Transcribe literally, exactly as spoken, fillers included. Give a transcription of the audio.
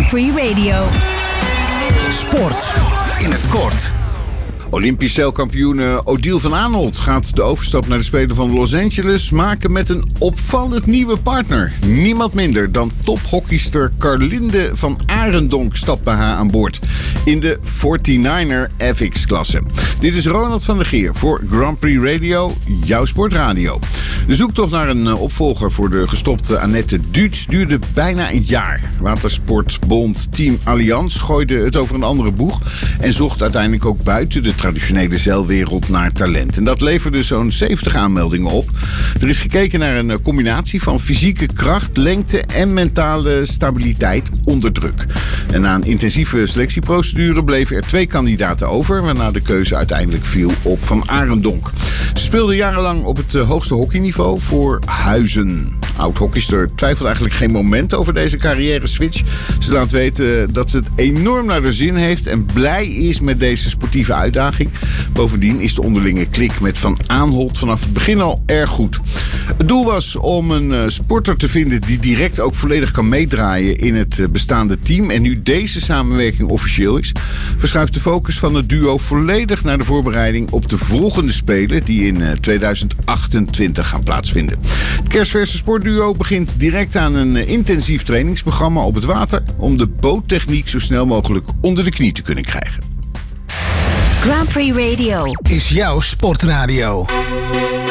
Prix Radio. Sport in het kort. Olympisch zeilkampioen Odile van Aanholt gaat de overstap naar de Spelen van Los Angeles maken met een opvallend nieuwe partner. Niemand minder dan tophockeyster Carlinde van Arendonk stapt bij haar aan boord in de negenenveertiger F X-klasse. Dit is Ronald van der Geer voor Grand Prix Radio, jouw sportradio. De zoektocht naar een opvolger voor de gestopte Annette Duits duurde bijna een jaar. Watersportbond Team Allianz gooide het over een andere boeg en zocht uiteindelijk ook buiten de traditionele zeilwereld naar talent. En dat leverde zo'n zeventig aanmeldingen op. Er is gekeken naar een combinatie van fysieke kracht, lengte en mentale stabiliteit onder druk. En na een intensieve selectieprocedure bleven er twee kandidaten over, waarna de keuze uiteindelijk viel op Van Arendonk. Ze speelde jarenlang op het hoogste hockeyniveau voor Huizen. Oud-hockeyster twijfelt eigenlijk geen moment over deze carrière-switch. Ze laat weten dat ze het enorm naar de zin heeft en blij is met deze sportieve uitdaging. Bovendien is de onderlinge klik met Van Aanholt vanaf het begin al erg goed. Het doel was om een sporter te vinden die direct ook volledig kan meedraaien in het bestaande team. En nu deze samenwerking officieel is, verschuift de focus van het duo volledig naar de voorbereiding op de volgende Spelen die in tweeduizend achtentwintig gaan plaatsvinden. Het kerstverse sportduo begint direct aan een intensief trainingsprogramma op het water om de boottechniek zo snel mogelijk onder de knie te kunnen krijgen. Grand Prix Radio is jouw sportradio.